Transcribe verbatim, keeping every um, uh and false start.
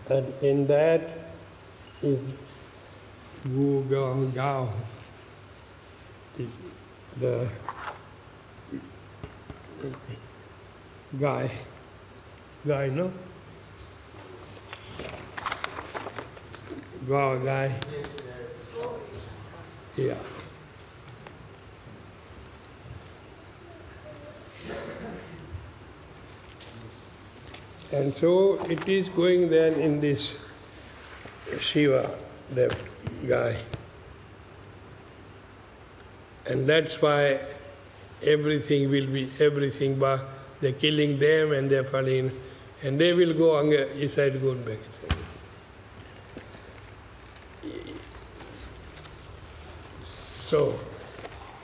And in that is Wu Gao Gao, the guy, guy, no? Gao guy. Yeah. And so it is going there in this Shiva, that guy. And that's why everything will be everything, but they're killing them and they're falling, and they will go on inside, go back. So,